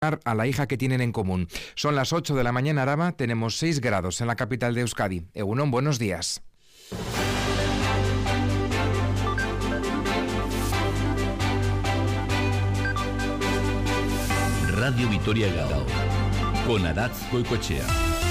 a la hija que tienen en común. Son las 8 de la mañana, Araba, tenemos 6 grados en la capital de Euskadi. Egunon, buenos días. Radio Vitoria-Gasteiz, con Aratz Goicoechea.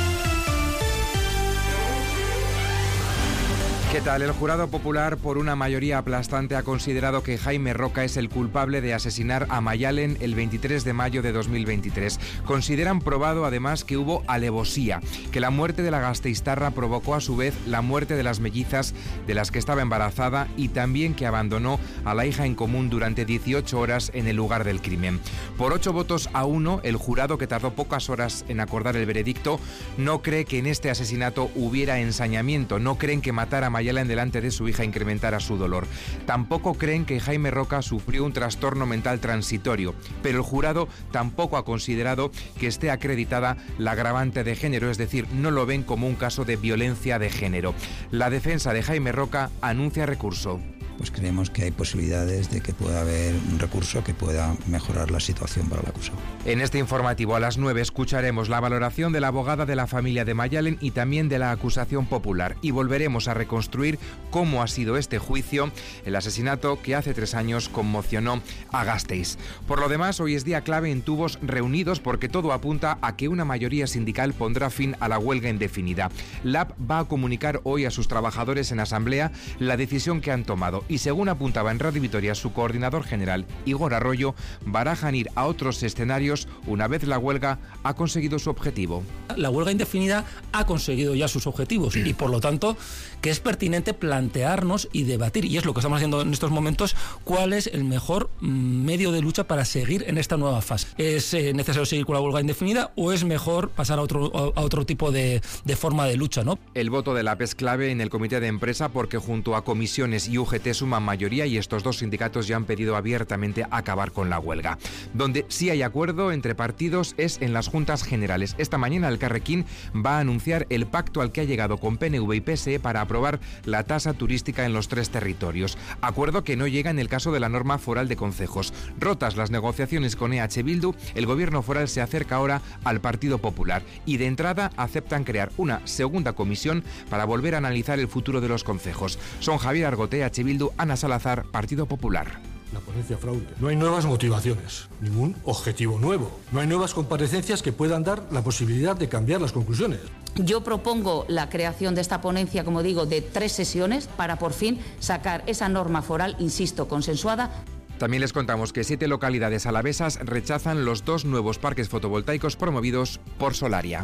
¿Qué tal? El jurado popular, por una mayoría aplastante, ha considerado que Jaime Roca es el culpable de asesinar a Maialen el 23 de mayo de 2023. Consideran probado, además, que hubo alevosía, que la muerte de la gasteiztarra provocó a su vez la muerte de las mellizas de las que estaba embarazada y también que abandonó a la hija en común durante 18 horas en el lugar del crimen. Por 8-1, el jurado, que tardó pocas horas en acordar el veredicto, no cree que en este asesinato hubiera ensañamiento, no creen que matar a Maialen delante de su hija incrementara su dolor. Tampoco creen que Jaime Roca sufrió un trastorno mental transitorio, pero el jurado tampoco ha considerado que esté acreditada la agravante de género, es decir, no lo ven como un caso de violencia de género. La defensa de Jaime Roca anuncia recurso. Pues creemos que hay posibilidades de que pueda haber un recurso que pueda mejorar la situación para el acusado. En este informativo a las 9 escucharemos la valoración de la abogada de la familia de Maialen y también de la acusación popular, y volveremos a reconstruir cómo ha sido este juicio, el asesinato que hace 3 años conmocionó a Gasteiz. Por lo demás, hoy es día clave en Tubos Reunidos, porque todo apunta a que una mayoría sindical pondrá fin a la huelga indefinida. LAB va a comunicar hoy a sus trabajadores en asamblea la decisión que han tomado. Y según apuntaba en Radio Vitoria su coordinador general, Igor Arroyo, barajan ir a otros escenarios una vez la huelga ha conseguido su objetivo. La huelga indefinida ha conseguido ya sus objetivos y por lo tanto que es pertinente plantearnos y debatir, y es lo que estamos haciendo en estos momentos, cuál es el mejor medio de lucha para seguir en esta nueva fase. ¿Es necesario seguir con la huelga indefinida o es mejor pasar a otro tipo de forma de lucha, ¿no? El voto de LAB es clave en el comité de empresa porque junto a comisiones y UGT suman mayoría y estos dos sindicatos ya han pedido abiertamente acabar con la huelga. Donde sí hay acuerdo entre partidos es en las juntas generales. Esta mañana el Carrequín va a anunciar el pacto al que ha llegado con PNV y PSE para aprobar la tasa turística en los 3 territorios. Acuerdo que no llega en el caso de la norma foral de concejos. Rotas las negociaciones con EH Bildu, el gobierno foral se acerca ahora al Partido Popular y de entrada aceptan crear una segunda comisión para volver a analizar el futuro de los concejos. Son Javier Argote, EH Bildu, Ana Salazar, Partido Popular. La ponencia fraude. No hay nuevas motivaciones, ningún objetivo nuevo. No hay nuevas comparecencias que puedan dar la posibilidad de cambiar las conclusiones. Yo propongo la creación de esta ponencia, como digo, de 3 sesiones para por fin sacar esa norma foral, insisto, consensuada. También les contamos que 7 localidades alavesas rechazan los 2 nuevos parques fotovoltaicos promovidos por Solaria.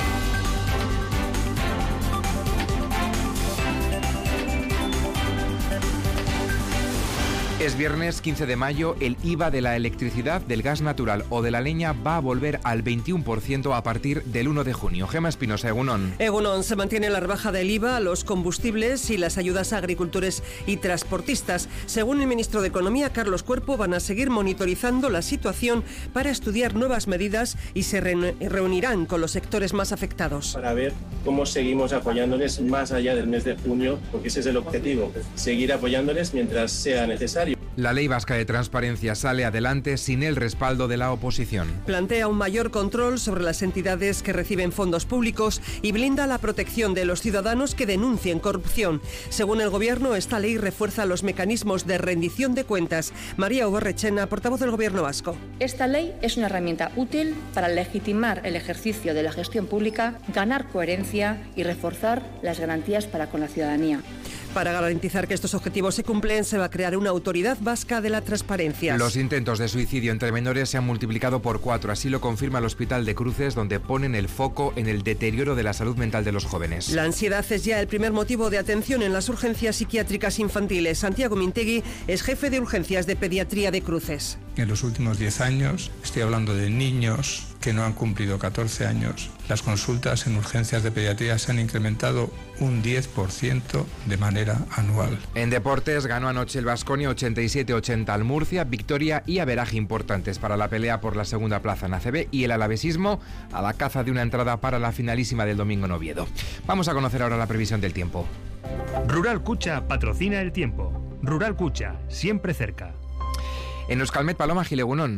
Es viernes 15 de mayo, el IVA de la electricidad, del gas natural o de la leña va a volver al 21% a partir del 1 de junio. Gema Espinosa, Egunon. Egunon, se mantiene la rebaja del IVA a los combustibles y las ayudas a agricultores y transportistas. Según el ministro de Economía, Carlos Cuerpo, van a seguir monitorizando la situación para estudiar nuevas medidas y se reunirán con los sectores más afectados. Para ver cómo seguimos apoyándoles más allá del mes de junio, porque ese es el objetivo, seguir apoyándoles mientras sea necesario. La Ley Vasca de Transparencia sale adelante sin el respaldo de la oposición. Plantea un mayor control sobre las entidades que reciben fondos públicos y blinda la protección de los ciudadanos que denuncien corrupción. Según el Gobierno, esta ley refuerza los mecanismos de rendición de cuentas. María Ubarrechena, portavoz del Gobierno vasco. Esta ley es una herramienta útil para legitimar el ejercicio de la gestión pública, ganar coherencia y reforzar las garantías para con la ciudadanía. Para garantizar que estos objetivos se cumplen, se va a crear una autoridad vasca de la transparencia. Los intentos de suicidio entre menores se han multiplicado por 4, así lo confirma el Hospital de Cruces, donde ponen el foco en el deterioro de la salud mental de los jóvenes. La ansiedad es ya el primer motivo de atención en las urgencias psiquiátricas infantiles. Santiago Mintegui es jefe de urgencias de pediatría de Cruces. En los últimos 10 años, estoy hablando de niños que no han cumplido 14 años, las consultas en urgencias de pediatría se han incrementado un 10% de manera anual. En deportes ganó anoche el Baskonia 87-80 al Murcia, victoria y averaje importantes para la pelea por la segunda plaza en ACB y el alavesismo a la caza de una entrada para la finalísima del domingo en Oviedo. Vamos a conocer ahora la previsión del tiempo. Rural Cucha patrocina el tiempo. Rural Cucha, siempre cerca. En Euskalmet, Paloma Gil, Egunon.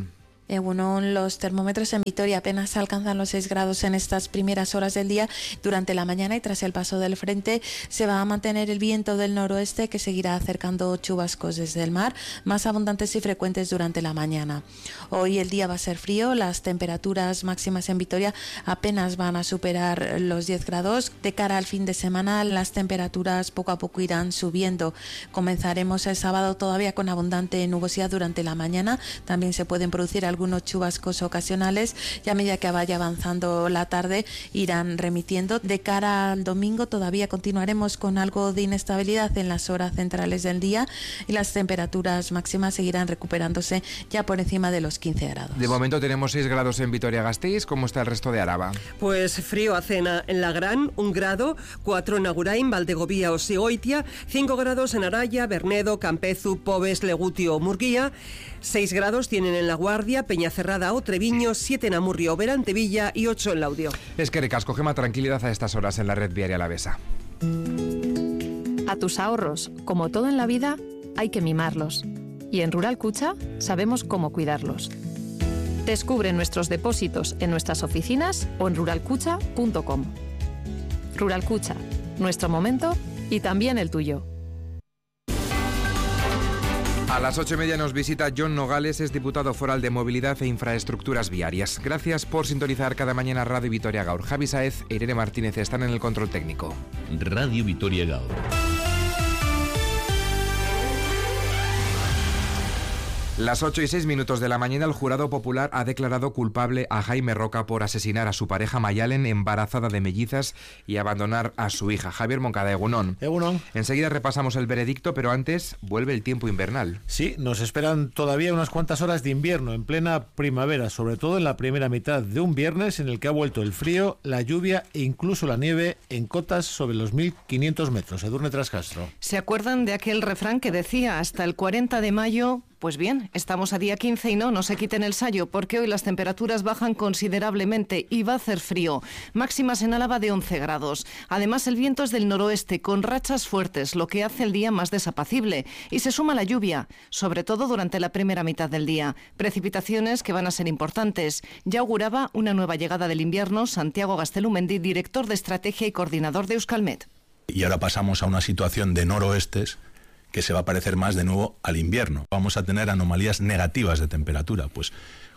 Los termómetros en Vitoria apenas alcanzan los 6 grados en estas primeras horas del día. Durante la mañana y tras el paso del frente se va a mantener el viento del noroeste, que seguirá acercando chubascos desde el mar, más abundantes y frecuentes durante la mañana. Hoy el día va a ser frío, las temperaturas máximas en Vitoria apenas van a superar los 10 grados. De cara al fin de semana las temperaturas poco a poco irán subiendo. Comenzaremos el sábado todavía con abundante nubosidad durante la mañana. También se pueden producir algunos chubascos ocasionales, y a medida que vaya avanzando la tarde irán remitiendo. De cara al domingo todavía continuaremos con algo de inestabilidad en las horas centrales del día, y las temperaturas máximas seguirán recuperándose ya por encima de los 15 grados. De momento tenemos 6 grados en Vitoria-Gasteiz. ¿Cómo está el resto de Araba? Pues frío hace en La Gran, 1 grado, 4 en Agurain, Valdegovía o Segoitia, 5 grados en Araya, Bernedo, Campezu, Pobes, Legutio o Murguía, 6 grados tienen en La Guardia, Peñacerrada o Treviño, 7 en Amurrio, Berantevilla y 8 en Laudio. Eskerrik asko, Gema, tranquilidad a estas horas en la red viaria alavesa. A tus ahorros, como todo en la vida, hay que mimarlos. Y en Rural Cucha sabemos cómo cuidarlos. Descubre nuestros depósitos en nuestras oficinas o en ruralcucha.com. Rural Cucha, nuestro momento y también el tuyo. A las 8:30 nos visita John Nogales, es diputado foral de Movilidad e Infraestructuras Viarias. Gracias por sintonizar cada mañana Radio Vitoria Gaur. Javi Saez e Irene Martínez están en el control técnico. Radio Vitoria Gaur. Las 8:06 de la mañana, el jurado popular ha declarado culpable a Jaime Roca por asesinar a su pareja Mayalen, embarazada de mellizas, y abandonar a su hija. Javier Moncada, egunon. Egunon. Enseguida repasamos el veredicto, pero antes vuelve el tiempo invernal. Sí, nos esperan todavía unas cuantas horas de invierno en plena primavera, sobre todo en la primera mitad de un viernes en el que ha vuelto el frío, la lluvia e incluso la nieve en cotas sobre los 1.500 metros. Edurne Trascastro. ¿Se acuerdan de aquel refrán que decía hasta el 40 de mayo? Pues bien, estamos a día 15 y no se quiten el sayo, porque hoy las temperaturas bajan considerablemente y va a hacer frío. Máximas en Álava de 11 grados. Además, el viento es del noroeste, con rachas fuertes, lo que hace el día más desapacible. Y se suma la lluvia, sobre todo durante la primera mitad del día. Precipitaciones que van a ser importantes. Ya auguraba una nueva llegada del invierno Santiago Gastelumendi, director de Estrategia y coordinador de Euskalmet. Y ahora pasamos a una situación de noroestes que se va a parecer más de nuevo al invierno. Vamos a tener anomalías negativas de temperatura, pues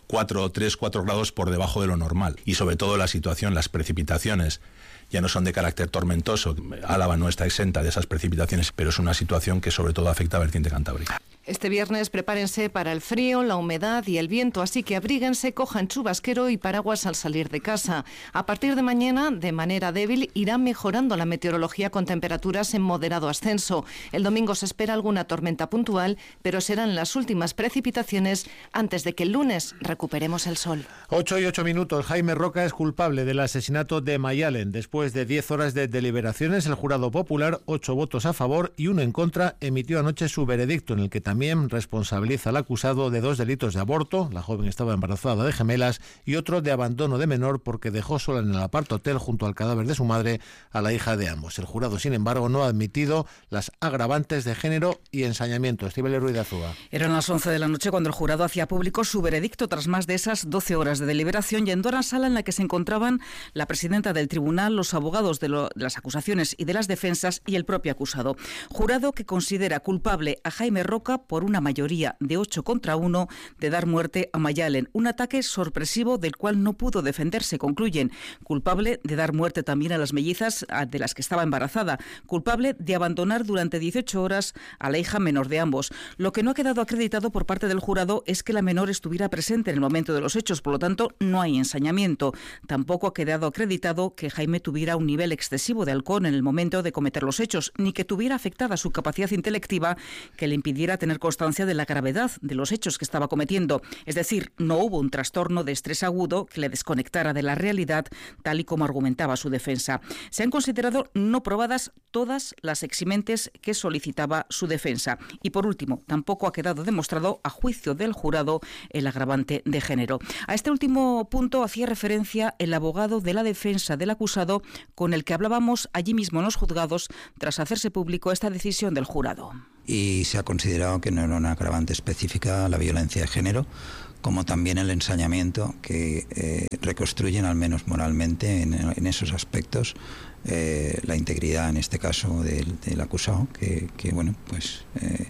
4 grados por debajo de lo normal. Y sobre todo la situación, las precipitaciones ya no son de carácter tormentoso. Álava no está exenta de esas precipitaciones, pero es una situación que sobre todo afecta a la vertiente cantábrica. Este viernes prepárense para el frío, la humedad y el viento, así que abríguense, cojan chubasquero y paraguas al salir de casa. A partir de mañana, de manera débil, irá mejorando la meteorología con temperaturas en moderado ascenso. El domingo se espera alguna tormenta puntual, pero serán las últimas precipitaciones antes de que el lunes recuperemos el sol. 8:08. Jaime Roca es culpable del asesinato de Mayalen. Después de 10 horas de deliberaciones, el jurado popular, 8 votos a favor y 1 en contra, emitió anoche su veredicto, en el que también responsabiliza al acusado de 2 delitos de aborto, la joven estaba embarazada de gemelas, y otro de abandono de menor porque dejó sola en el apart-hotel junto al cadáver de su madre a la hija de ambos. El jurado, sin embargo, no ha admitido las agravantes de género y ensañamiento. Estíbaliz Ruiz de Azúa. Eran las 11 de la noche cuando el jurado hacía público su veredicto tras más de esas 12 horas de deliberación, yendo a la sala en la que se encontraban la presidenta del tribunal, los abogados de las acusaciones y de las defensas y el propio acusado. Jurado que considera culpable a Jaime Roca por una mayoría de 8 contra 1 de dar muerte a Mayalen, un ataque sorpresivo del cual no pudo defenderse, concluyen. Culpable de dar muerte también a las mellizas de las que estaba embarazada, culpable de abandonar durante 18 horas a la hija menor de ambos. Lo que no ha quedado acreditado por parte del jurado es que la menor estuviera presente en el momento de los hechos, por lo tanto no hay ensañamiento. Tampoco ha quedado acreditado que Jaime tuviera un nivel excesivo de alcohol en el momento de cometer los hechos, ni que tuviera afectada su capacidad intelectiva que le impidiera tener constancia de la gravedad de los hechos que estaba cometiendo. Es decir, no hubo un trastorno de estrés agudo que le desconectara de la realidad, tal y como argumentaba su defensa. Se han considerado no probadas todas las eximentes que solicitaba su defensa. Y por último, tampoco ha quedado demostrado, a juicio del jurado, el agravante de género. A este último punto hacía referencia el abogado de la defensa del acusado, con el que hablábamos allí mismo en los juzgados tras hacerse público esta decisión del jurado. Y se ha considerado que no era una agravante específica la violencia de género, como también el ensañamiento, que reconstruyen, al menos moralmente, en esos aspectos, la integridad, en este caso, del acusado, que bueno, pues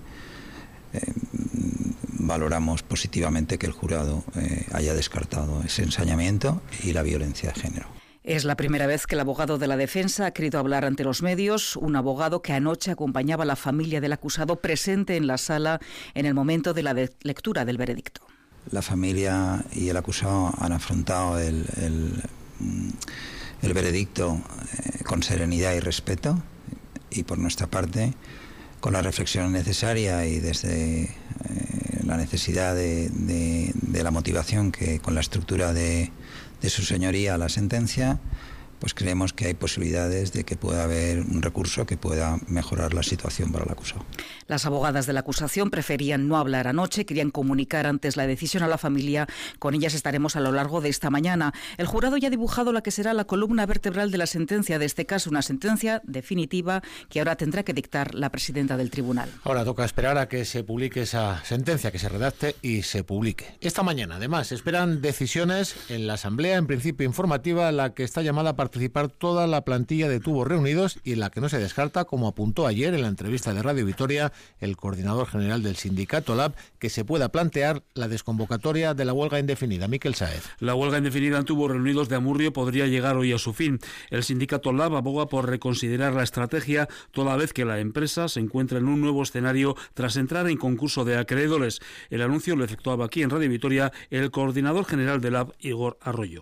valoramos positivamente que el jurado haya descartado ese ensañamiento y la violencia de género. Es la primera vez que el abogado de la defensa ha querido hablar ante los medios, un abogado que anoche acompañaba a la familia del acusado presente en la sala en el momento de la lectura del veredicto. La familia y el acusado han afrontado el veredicto con serenidad y respeto, y por nuestra parte con la reflexión necesaria y desde la necesidad de la motivación que con la estructura de su señoría la sentencia, pues creemos que hay posibilidades de que pueda haber un recurso que pueda mejorar la situación para el acusado. Las abogadas de la acusación preferían no hablar anoche, querían comunicar antes la decisión a la familia. Con ellas estaremos a lo largo de esta mañana. El jurado ya ha dibujado la que será la columna vertebral de la sentencia de este caso, una sentencia definitiva que ahora tendrá que dictar la presidenta del tribunal. Ahora toca esperar a que se publique esa sentencia, que se redacte y se publique. Esta mañana, además, esperan decisiones en la asamblea, en principio informativa, la que está llamada a participar toda la plantilla de Tubos Reunidos y en la que no se descarta, como apuntó ayer en la entrevista de Radio Vitoria el coordinador general del sindicato LAB, que se pueda plantear la desconvocatoria de la huelga indefinida. Miquel Sáez. La huelga indefinida en Tubos Reunidos de Amurrio podría llegar hoy a su fin. El sindicato LAB aboga por reconsiderar la estrategia toda vez que la empresa se encuentra en un nuevo escenario tras entrar en concurso de acreedores. El anuncio lo efectuaba aquí en Radio Vitoria el coordinador general de LAB, Igor Arroyo.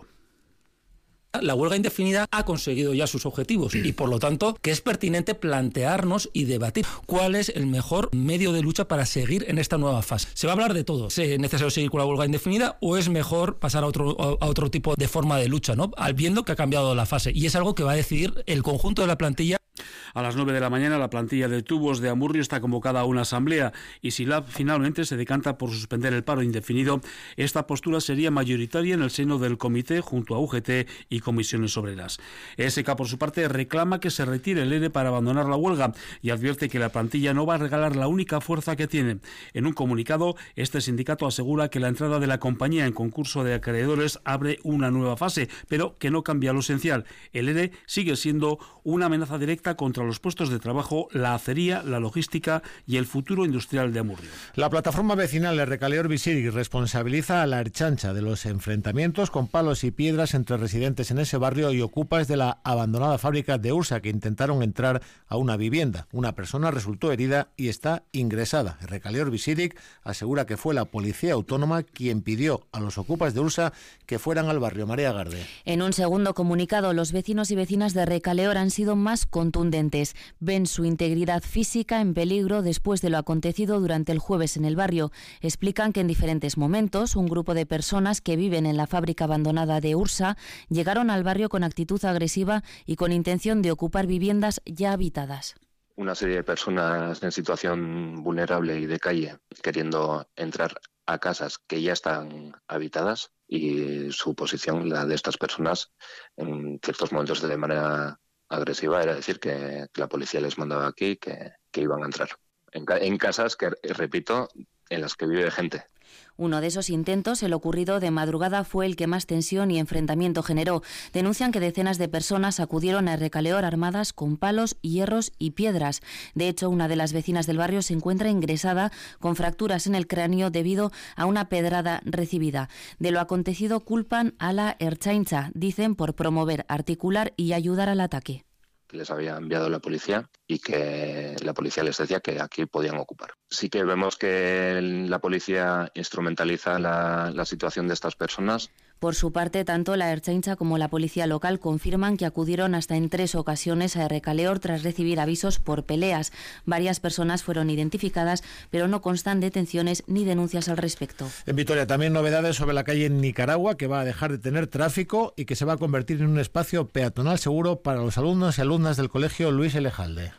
La huelga indefinida ha conseguido ya sus objetivos y, por lo tanto, que es pertinente plantearnos y debatir cuál es el mejor medio de lucha para seguir en esta nueva fase. Se va a hablar de todo. ¿Es necesario seguir con la huelga indefinida o es mejor pasar a otro tipo de forma de lucha, ¿no? Viendo que ha cambiado la fase? Y es algo que va a decidir el conjunto de la plantilla. A las 9 de la mañana la plantilla de Tubos de Amurrio está convocada a una asamblea y si LAB finalmente se decanta por suspender el paro indefinido, esta postura sería mayoritaria en el seno del comité junto a UGT y comisiones obreras. ESK, por su parte, reclama que se retire el ERE para abandonar la huelga y advierte que la plantilla no va a regalar la única fuerza que tiene. En un comunicado, este sindicato asegura que la entrada de la compañía en concurso de acreedores abre una nueva fase, pero que no cambia lo esencial. El ERE sigue siendo una amenaza directa contra los puestos de trabajo, la acería, la logística y el futuro industrial de Amurrio. La plataforma vecinal de Recaleor Visirig responsabiliza a la Ertzaintza de los enfrentamientos con palos y piedras entre residentes en ese barrio y ocupas de la abandonada fábrica de Ursa que intentaron entrar a una vivienda. Una persona resultó herida y está ingresada. Recaleor Visirig asegura que fue la policía autónoma quien pidió a los ocupas de Ursa que fueran al barrio. María Garde. En un segundo comunicado, los vecinos y vecinas de Recaleor han sido más contundentes. Ven su integridad física en peligro después de lo acontecido durante el jueves en el barrio. Explican que en diferentes momentos un grupo de personas que viven en la fábrica abandonada de Ursa llegaron al barrio con actitud agresiva y con intención de ocupar viviendas ya habitadas. Una serie de personas en situación vulnerable y de calle queriendo entrar a casas que ya están habitadas y su posición, la de estas personas, en ciertos momentos de manera agresiva era decir que la policía les mandaba aquí que iban a entrar en casas que, repito, en las que vive gente. Uno de esos intentos, el ocurrido de madrugada, fue el que más tensión y enfrentamiento generó. Denuncian que decenas de personas acudieron a Recaleor armadas con palos, hierros y piedras. De hecho, una de las vecinas del barrio se encuentra ingresada con fracturas en el cráneo debido a una pedrada recibida. De lo acontecido culpan a la Ertzaintza, dicen, por promover, articular y ayudar al ataque. Que les había enviado la policía y que la policía les decía que aquí podían ocupar. Sí que vemos que la policía instrumentaliza la situación de estas personas. Por su parte, tanto la Ertzaintza como la policía local confirman que acudieron hasta en 3 ocasiones a Recaleor tras recibir avisos por peleas. Varias personas fueron identificadas, pero no constan detenciones ni denuncias al respecto. En Vitoria también novedades sobre la calle en Nicaragua, que va a dejar de tener tráfico y que se va a convertir en un espacio peatonal seguro para los alumnos y alumnas del colegio Luis Elejalde.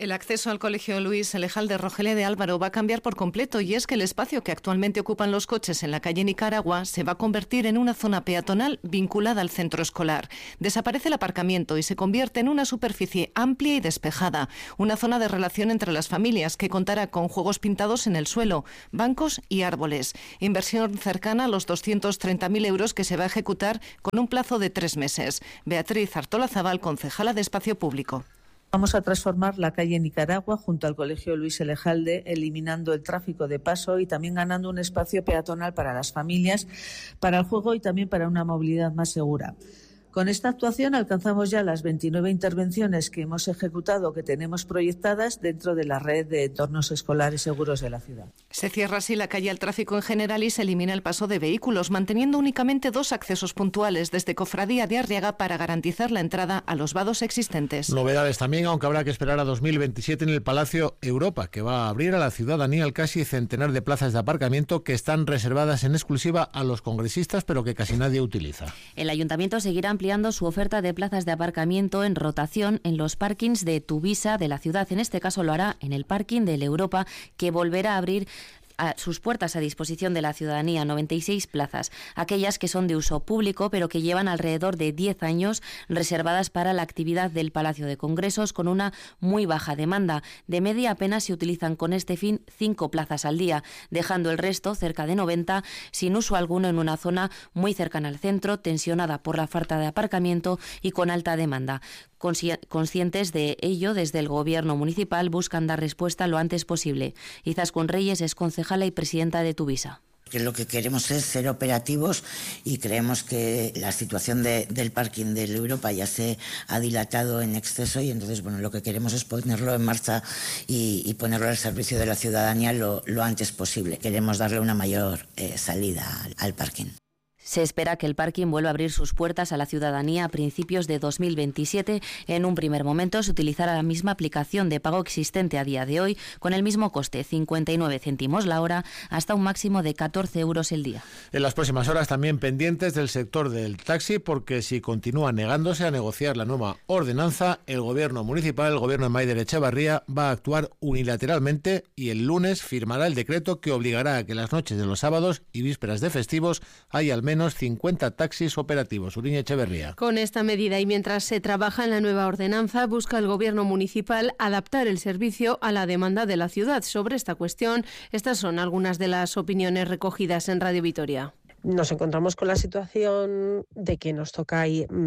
El acceso al Colegio Luis Elejal de Rogelio de Álvaro va a cambiar por completo, y es que el espacio que actualmente ocupan los coches en la calle Nicaragua se va a convertir en una zona peatonal vinculada al centro escolar. Desaparece el aparcamiento y se convierte en una superficie amplia y despejada, una zona de relación entre las familias que contará con juegos pintados en el suelo, bancos y árboles. Inversión cercana a los 230.000 euros que se va a ejecutar con un plazo de 3 meses. Beatriz Artolazabal, concejala de Espacio Público. Vamos a transformar la calle Nicaragua junto al Colegio Luis Elejalde, eliminando el tráfico de paso y también ganando un espacio peatonal para las familias, para el juego y también para una movilidad más segura. Con esta actuación alcanzamos ya las 29 intervenciones que hemos ejecutado, que tenemos proyectadas dentro de la red de entornos escolares seguros de la ciudad. Se cierra así la calle al tráfico en general y se elimina el paso de vehículos, manteniendo únicamente 2 accesos puntuales desde Cofradía de Arriaga para garantizar la entrada a los vados existentes. Novedades también, aunque habrá que esperar a 2027 en el Palacio Europa, que va a abrir a la ciudadanía el casi centenar de plazas de aparcamiento que están reservadas en exclusiva a los congresistas, pero que casi nadie utiliza. El ayuntamiento seguirá ampliando su oferta de plazas de aparcamiento en rotación en los parkings de Tuvisa de la ciudad. En este caso lo hará en el parking del Europa, que volverá a abrir sus puertas a disposición de la ciudadanía, 96 plazas, aquellas que son de uso público pero que llevan alrededor de 10 años reservadas para la actividad del Palacio de Congresos, con una muy baja demanda. De media apenas se utilizan con este fin 5 plazas al día, dejando el resto, cerca de 90, sin uso alguno en una zona muy cercana al centro, tensionada por la falta de aparcamiento y con alta demanda. Conscientes de ello, desde el Gobierno municipal buscan dar respuesta lo antes posible. Izaskun Reyes es concejala y presidenta de Tuvisa. Que lo que queremos es ser operativos, y creemos que la situación del parking del Europa ya se ha dilatado en exceso, y entonces lo que queremos es ponerlo en marcha y ponerlo al servicio de la ciudadanía lo antes posible. Queremos darle una mayor salida al parking. Se espera que el parking vuelva a abrir sus puertas a la ciudadanía a principios de 2027. En un primer momento se utilizará la misma aplicación de pago existente a día de hoy, con el mismo coste, 59 céntimos la hora, hasta un máximo de 14 euros el día. En las próximas horas también pendientes del sector del taxi, porque si continúa negándose a negociar la nueva ordenanza, el Gobierno municipal, el Gobierno de Maider Echevarría, va a actuar unilateralmente y el lunes firmará el decreto que obligará a que las noches de los sábados y vísperas de festivos haya al menos 50 taxis operativos. Uriñe Echeverría. Con esta medida y mientras se trabaja en la nueva ordenanza, busca el Gobierno municipal adaptar el servicio a la demanda de la ciudad. Sobre esta cuestión, estas son algunas de las opiniones recogidas en Radio Vitoria. Nos encontramos con la situación de que nos toca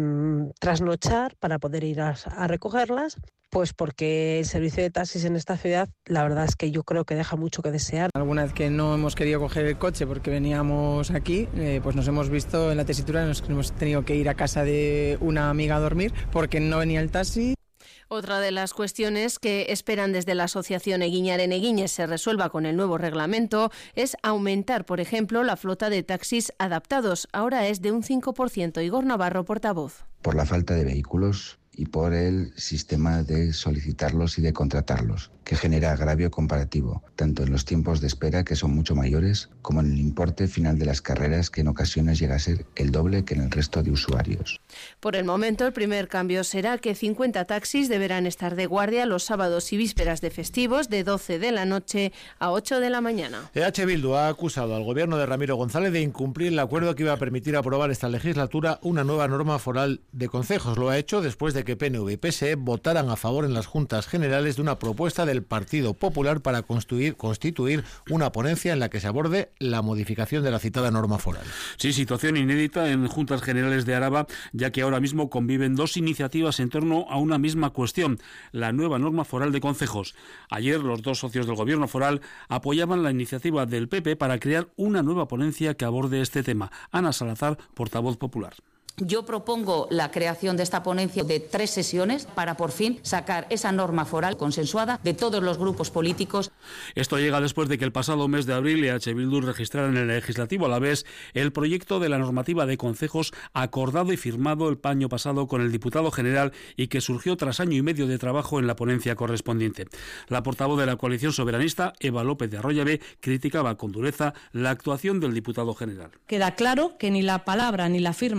trasnochar para poder ir a recogerlas, pues porque el servicio de taxis en esta ciudad, la verdad es que yo creo que deja mucho que desear. Alguna vez que no hemos querido coger el coche porque veníamos aquí, pues nos hemos visto en la tesitura en la que hemos tenido que ir a casa de una amiga a dormir porque no venía el taxi. Otra de las cuestiones que esperan desde la Asociación Eguiñaren Eguiñes se resuelva con el nuevo reglamento es aumentar, por ejemplo, la flota de taxis adaptados. Ahora es de un 5%. Igor Navarro, portavoz. Por la falta de vehículos y por el sistema de solicitarlos y de contratarlos, que genera agravio comparativo, tanto en los tiempos de espera, que son mucho mayores, como en el importe final de las carreras, que en ocasiones llega a ser el doble que en el resto de usuarios. Por el momento, el primer cambio será que 50 taxis deberán estar de guardia los sábados y vísperas de festivos, de 12 de la noche a 8 de la mañana. EH Bildu ha acusado al Gobierno de Ramiro González de incumplir el acuerdo que iba a permitir aprobar esta legislatura una nueva norma foral de concejos. Lo ha hecho después de que PNV y PSE votaran a favor en las Juntas Generales de una propuesta del Partido Popular para constituir una ponencia en la que se aborde la modificación de la citada norma foral. Sí, situación inédita en Juntas Generales de Araba, ya que ahora mismo conviven 2 iniciativas en torno a una misma cuestión, la nueva norma foral de concejos. Ayer los 2 socios del Gobierno foral apoyaban la iniciativa del PP para crear una nueva ponencia que aborde este tema. Ana Salazar, portavoz popular. Yo propongo la creación de esta ponencia de 3 sesiones para por fin sacar esa norma foral consensuada de todos los grupos políticos. Esto llega después de que el pasado mes de abril EH Bildu registrara en el Legislativo Alavés el proyecto de la normativa de concejos acordado y firmado el año pasado con el diputado general y que surgió tras año y medio de trabajo en la ponencia correspondiente. La portavoz de la coalición soberanista, Eva López de Arroyabe, criticaba con dureza la actuación del diputado general. Queda claro que ni la palabra ni la firma de Ramiro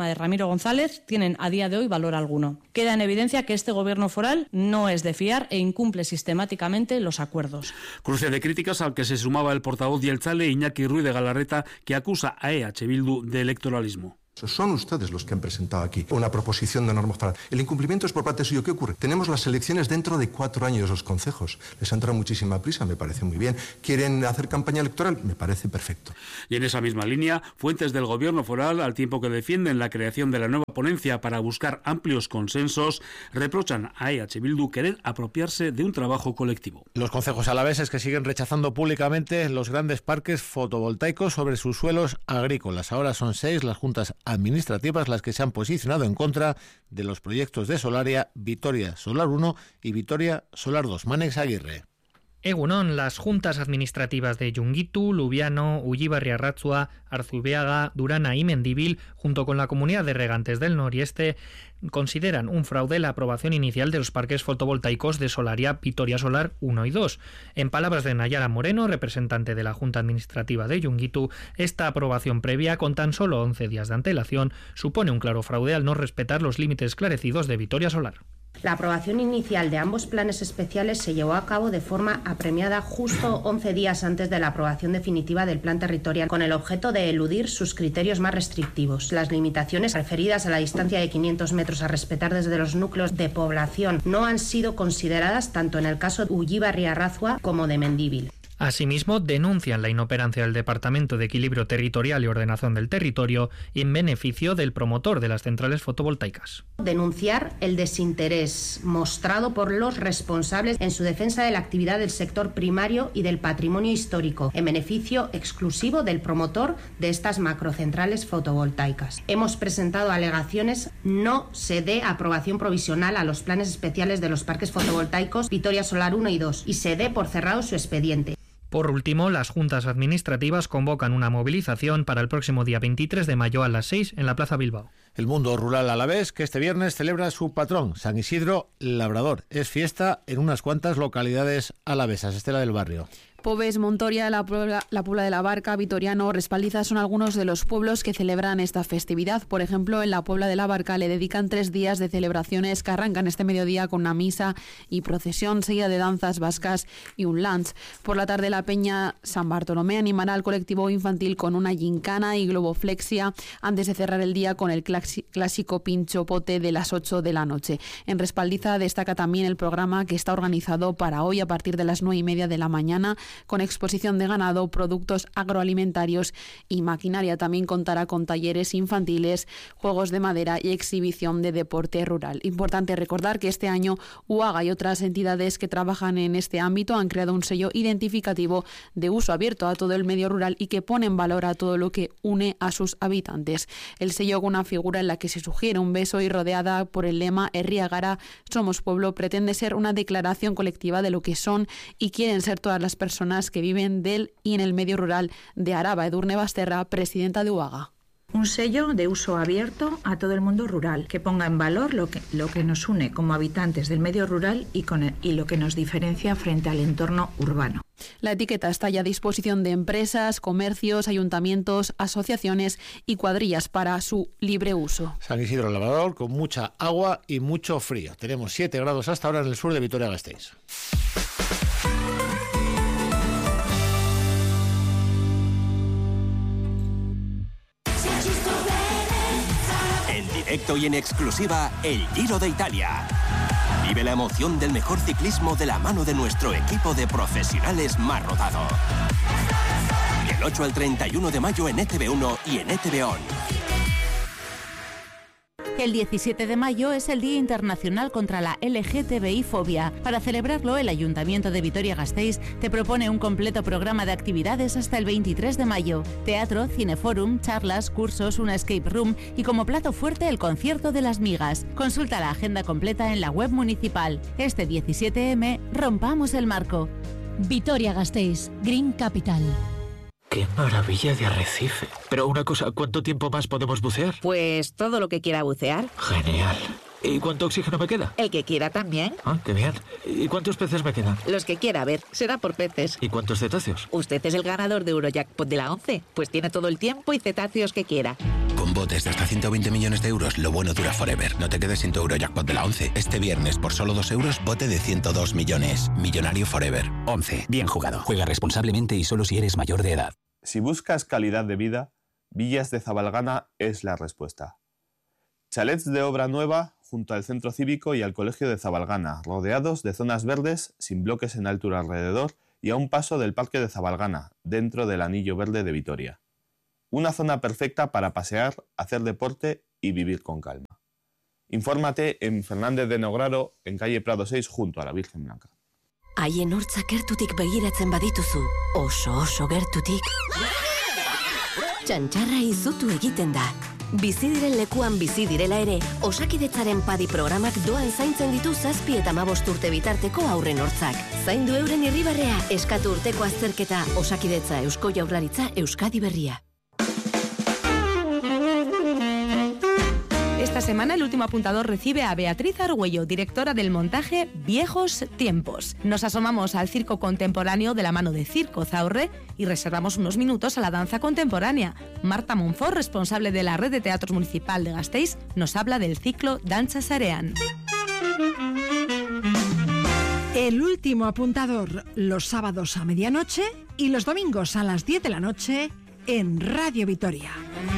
Pedro González tienen a día de hoy valor alguno. Queda en evidencia que este gobierno foral no es de fiar e incumple sistemáticamente los acuerdos. Cruce de críticas al que se sumaba el portavoz Jeltzale Iñaki Ruiz de Galarreta, que acusa a EH Bildu de electoralismo. Son ustedes los que han presentado aquí una proposición de norma foral. El incumplimiento es por parte suyo. ¿Qué ocurre? Tenemos las elecciones dentro de 4 años, los concejos. Les ha entrado muchísima prisa, me parece muy bien. ¿Quieren hacer campaña electoral? Me parece perfecto. Y en esa misma línea, fuentes del gobierno foral, al tiempo que defienden la creación de la nueva ponencia para buscar amplios consensos, reprochan a EH Bildu querer apropiarse de un trabajo colectivo. Los concejos alaveses que siguen rechazando públicamente los grandes parques fotovoltaicos sobre sus suelos agrícolas. Ahora son 6 las juntas administrativas las que se han posicionado en contra de los proyectos de Solaria, Vitoria Solar 1 y Vitoria Solar 2. Manex Aguirre. Egunon, las juntas administrativas de Yungitu, Lubiano, Ullibarri-Arratzua, Arzubiaga, Durana y Mendívil, junto con la comunidad de regantes del Norieste, consideran un fraude la aprobación inicial de los parques fotovoltaicos de Solaria, Vitoria Solar 1 y 2. En palabras de Nayara Moreno, representante de la Junta Administrativa de Yungitu, esta aprobación previa, con tan solo 11 días de antelación, supone un claro fraude al no respetar los límites esclarecidos de Vitoria Solar. La aprobación inicial de ambos planes especiales se llevó a cabo de forma apremiada justo 11 días antes de la aprobación definitiva del plan territorial, con el objeto de eludir sus criterios más restrictivos. Las limitaciones referidas a la distancia de 500 metros a respetar desde los núcleos de población no han sido consideradas tanto en el caso de Ullibarri-Arratzua como de Mendívil. Asimismo, denuncian la inoperancia del Departamento de Equilibrio Territorial y Ordenación del Territorio en beneficio del promotor de las centrales fotovoltaicas. Denunciar el desinterés mostrado por los responsables en su defensa de la actividad del sector primario y del patrimonio histórico, en beneficio exclusivo del promotor de estas macrocentrales fotovoltaicas. Hemos presentado alegaciones: no se dé aprobación provisional a los planes especiales de los parques fotovoltaicos Vitoria Solar 1 y 2 y se dé por cerrado su expediente. Por último, las juntas administrativas convocan una movilización para el próximo día 23 de mayo a las 6 en la Plaza Bilbao. El mundo rural alavés, que este viernes celebra su patrón, San Isidro Labrador. Es fiesta en unas cuantas localidades alavesas. Estela del Barrio. Poves, Montoria, la Puebla de la Barca, Vitoriano, Respaldiza son algunos de los pueblos que celebran esta festividad. Por ejemplo, en la Puebla de la Barca le dedican 3 días de celebraciones que arrancan este mediodía con una misa y procesión seguida de danzas vascas y un lunch. Por la tarde, la Peña San Bartolomé animará al colectivo infantil con una gincana y globoflexia antes de cerrar el día con el clásico pincho pote de las 8 de la noche. En Respaldiza destaca también el programa que está organizado para hoy a partir de las 9:30 de la mañana, con exposición de ganado, productos agroalimentarios y maquinaria. También contará con talleres infantiles, juegos de madera y exhibición de deporte rural. Importante recordar que este año UAGA y otras entidades que trabajan en este ámbito han creado un sello identificativo de uso abierto a todo el medio rural y que pone en valor a todo lo que une a sus habitantes. El sello, con una figura en la que se sugiere un beso y rodeada por el lema Herria Gara, Somos Pueblo, pretende ser una declaración colectiva de lo que son y quieren ser todas las personas que viven del y en el medio rural de Araba. Edurne Basterra, presidenta de UAGA. Un sello de uso abierto a todo el mundo rural, que ponga en valor lo que nos une como habitantes del medio rural y lo que nos diferencia frente al entorno urbano. La etiqueta está ya a disposición de empresas, comercios, ayuntamientos, asociaciones y cuadrillas para su libre uso. San Isidro Labrador, con mucha agua y mucho frío. Tenemos 7 grados hasta ahora en el sur de Vitoria-Gasteiz. Directo y en exclusiva, el Giro de Italia. Vive la emoción del mejor ciclismo de la mano de nuestro equipo de profesionales más rodado. Del 8 al 31 de mayo en ETV1 y en ETV On. El 17 de mayo es el Día Internacional contra la LGTBI-fobia. Para celebrarlo, el Ayuntamiento de Vitoria-Gasteiz te propone un completo programa de actividades hasta el 23 de mayo. Teatro, cineforum, charlas, cursos, una escape room y como plato fuerte el concierto de las migas. Consulta la agenda completa en la web municipal. Este 17M, rompamos el marco. Vitoria-Gasteiz, Green Capital. ¡Qué maravilla de arrecife! Pero una cosa, ¿cuánto tiempo más podemos bucear? Pues todo lo que quiera bucear. Genial. ¿Y cuánto oxígeno me queda? El que quiera también. Ah, qué bien. ¿Y cuántos peces me quedan? Los que quiera, a ver, será por peces. ¿Y cuántos cetáceos? Usted es el ganador de Eurojackpot de la 11, pues tiene todo el tiempo y cetáceos que quiera. Con Botes de hasta 120 millones de euros, lo bueno dura forever. No te quedes sin tu Eurojackpot de la 11. Este viernes, por solo 2 euros, bote de 102 millones. Millonario forever. 11. Bien jugado. Juega responsablemente y solo si eres mayor de edad. Si buscas calidad de vida, Villas de Zabalgana es la respuesta. Chalets de obra nueva junto al centro cívico y al colegio de Zabalgana, rodeados de zonas verdes, sin bloques en altura alrededor y a un paso del parque de Zabalgana, dentro del anillo verde de Vitoria. Una zona perfecta para pasear, hacer deporte y vivir con calma. Infórmate en Fernández de Nograro, en calle Prado 6, junto a la Virgen Blanca. Haien hortzak gertutik begiratzen badituzu, oso gertutik. Txantxarra izutu egiten da. Bizi diren lekuan bizi direla ere, Osakidetzaren padi programak doan zaintzen ditu 7 eta 15 urte bitarteko haurren hortzak. Zaindu euren irribarrea, eskatu urteko azterketa, Osakidetza Eusko Jaurlaritza Euskadi Berria. Esta semana el último apuntador recibe a Beatriz Argüello, directora del montaje Viejos Tiempos. Nos asomamos al circo contemporáneo de la mano de Circo Zaurre y reservamos unos minutos a la danza contemporánea. Marta Monfort, responsable de la Red de Teatros Municipal de Gasteiz, nos habla del ciclo Danza Sarean. El último apuntador, los sábados a medianoche y los domingos a las 10 de la noche en Radio Vitoria.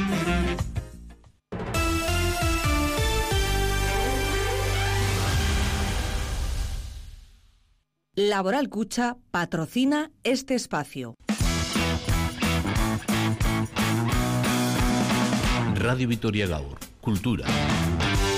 Laboral Cucha patrocina este espacio. Radio Vitoria Gaur, Cultura.